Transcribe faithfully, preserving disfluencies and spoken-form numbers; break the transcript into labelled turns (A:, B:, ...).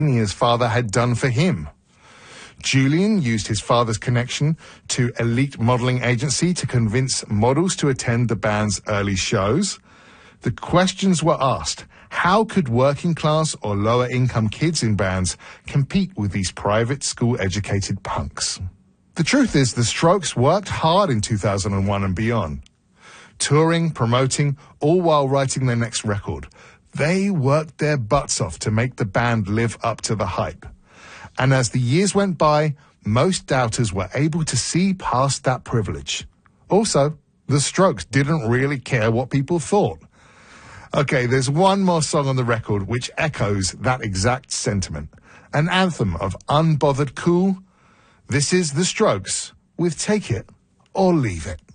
A: his father had done for him. Julian used his father's connection to elite modelling agency to convince models to attend the band's early shows. The questions were asked: how could working class or lower income kids in bands compete with these private school educated punks? The truth is, the Strokes worked hard in two thousand one and beyond. Touring, promoting, all while writing their next record. They worked their butts off to make the band live up to the hype. And as the years went by, most doubters were able to see past that privilege. Also, the Strokes didn't really care what people thought. Okay, there's one more song on the record which echoes that exact sentiment. An anthem of unbothered cool. This is the Strokes with Take It or Leave It.